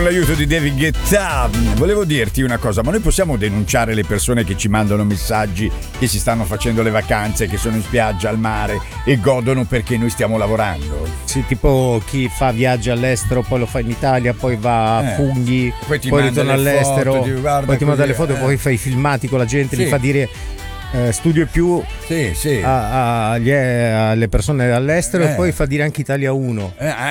l'aiuto di David Guetta. Volevo dirti una cosa, ma noi possiamo denunciare le persone che ci mandano messaggi che si stanno facendo le vacanze, che sono in spiaggia, al mare e godono perché noi stiamo lavorando? Sì, tipo chi fa viaggi all'estero, poi lo fa in Italia, poi va a funghi, poi ritorna all'estero, foto, poi ti manda le foto, poi fa i filmati con la gente, sì. Gli fa dire studio più sì. alle persone all'estero e poi fa dire anche Italia 1.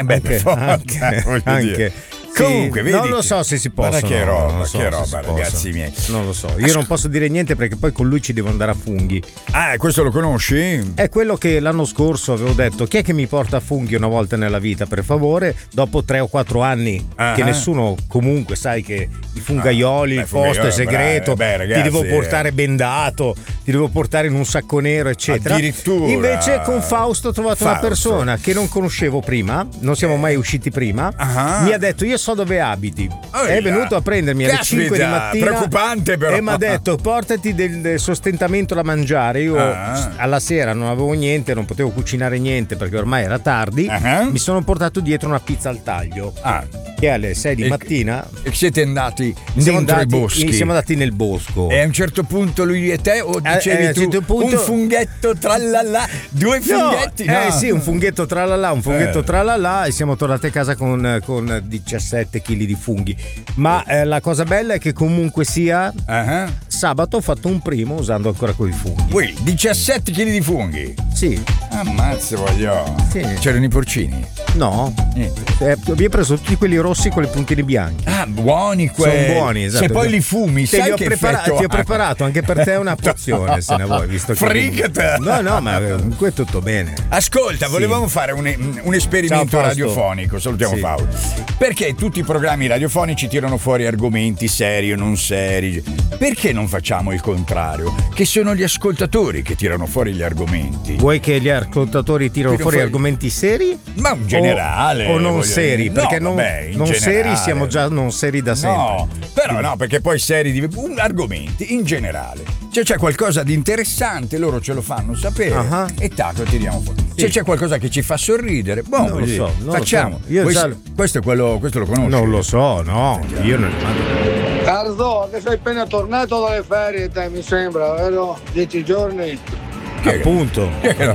Anche. Comunque, vedi, non lo so se si possono. Guarda che roba, ragazzi miei. Non lo so. Io non posso dire niente perché poi con lui ci devo andare a funghi. Questo lo conosci? È quello che l'anno scorso avevo detto: chi è che mi porta a funghi una volta nella vita, per favore? Dopo 3 o 4 anni che nessuno, comunque, sai che i fungaioli, il posto è segreto, ragazzi, ti devo portare bendato, ti devo portare in un sacco nero, eccetera. Addirittura. Invece con Fausto ho trovato una persona che non conoscevo prima, non siamo mai usciti prima. Mi ha detto: io so dove abiti. È venuto a prendermi alle 5 di mattina. Preoccupante, però. E mi ha detto: portati del sostentamento da mangiare. Io alla sera non avevo niente, non potevo cucinare niente perché ormai era tardi. Mi sono portato dietro una pizza al taglio. Che alle 6 di mattina. E siete andati dentro i boschi? Siamo andati nel bosco. E a un certo punto lui e te, o dicevi tu, un funghetto tralala, 2 funghetti? Sì, un funghetto tralala, un funghetto tralala, e siamo tornati a casa con 17 kg di funghi. Ma la cosa bella è che comunque sia sabato ho fatto un primo usando ancora quei funghi. 17 kg di funghi? Sì. Ammazza, voglio. Sì. C'erano i porcini? No. Abbiamo preso tutti quelli rossi con le puntine bianche. Buoni quelli. Sono buoni, esatto. Se poi li fumi, sai che ti ho preparato anche per te una pozione, se ne vuoi, visto che Fricata. No, ma comunque è tutto bene. Ascolta, volevamo fare un esperimento radiofonico. Salutiamo Fausto. Perché tutti i programmi radiofonici tirano fuori argomenti seri o non seri. Perché non facciamo il contrario? Che sono gli ascoltatori che tirano fuori gli argomenti. Vuoi che gli ascoltatori tirano fuori argomenti seri? Ma in generale. O non seri? Perché non seri siamo già non seri da sempre. No, però no, perché poi seri argomenti in generale. Se c'è qualcosa di interessante, loro ce lo fanno sapere e tac, lo tiriamo fuori. Se c'è qualcosa che ci fa sorridere, non lo so, facciamo. Questo lo conosci? Non lo so, no. Io non mando. Cardo, che sei appena tornato dalle ferie, te, mi sembra, vero? 10 giorni. Appunto.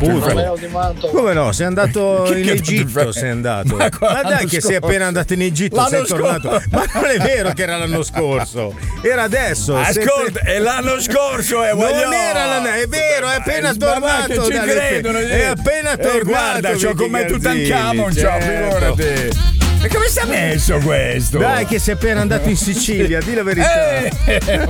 Come no? Sei andato in Egitto, sei andato. Ma dai che sei appena andato in Egitto, sei tornato. Ma non è vero che era l'anno scorso. Era adesso. Ascolta, è l'anno scorso, non era l'anno, è vero, è appena tornato. Ci credono. È appena tornato. Guarda, c'ho come Tutankhamon, figurati. E come si è messo questo? Dai che sei appena andato in Sicilia, di la verità.